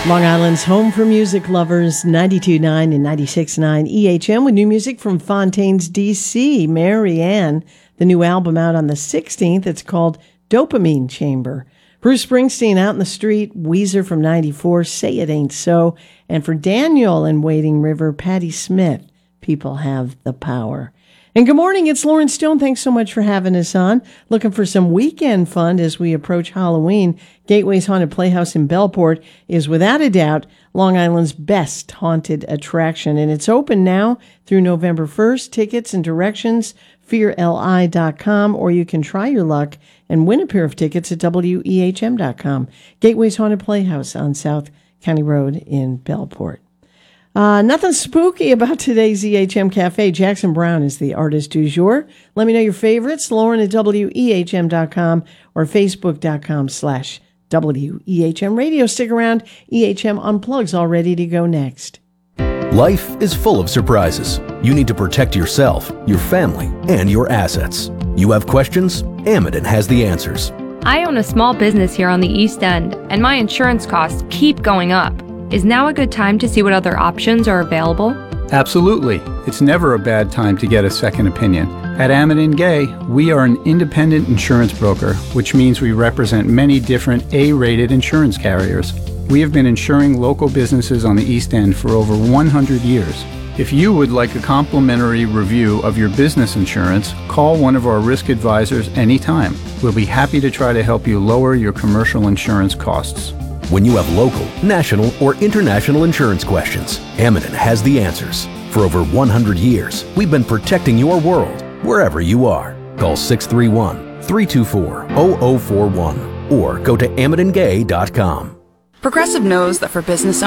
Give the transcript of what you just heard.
Long Island's home for music lovers, 92.9 and 96.9 EHM, with new music from Fontaines DC. Mary Ann, the new album out on the 16th. It's called Dopamine Chamber. Bruce Springsteen, Out in the Street. Weezer from 94, Say It Ain't So. And for Daniel and Wading River, Patti Smith, People Have the Power. And good morning, it's Lauren Stone. Thanks so much for having us on. Looking for some weekend fun as we approach Halloween. Gateway's Haunted Playhouse in Bellport is without a doubt Long Island's best haunted attraction. And it's open now through November 1st. Tickets and directions, fearli.com, or you can try your luck and win a pair of tickets at wehm.com. Gateway's Haunted Playhouse on South County Road in Bellport. Nothing spooky about today's EHM Cafe. Jackson Brown is the artist du jour. Let me know your favorites. Lauren at wehm.com or facebook.com/WEHM Radio. Stick around. EHM Unplugged's all ready to go next. Life is full of surprises. You need to protect yourself, your family, and your assets. You have questions? Amidon has the answers. I own a small business here on the East End, and my insurance costs keep going up. Is now a good time to see what other options are available? Absolutely. It's never a bad time to get a second opinion. At Amidon Gay, we are an independent insurance broker, which means we represent many different A-rated insurance carriers. We have been insuring local businesses on the East End for over 100 years. If you would like a complimentary review of your business insurance, call one of our risk advisors anytime. We'll be happy to try to help you lower your commercial insurance costs. When you have local, national, or international insurance questions, Amidon has the answers. For over 100 years, we've been protecting your world, wherever you are. Call 631-324-0041 or go to amidongay.com. Progressive knows that for business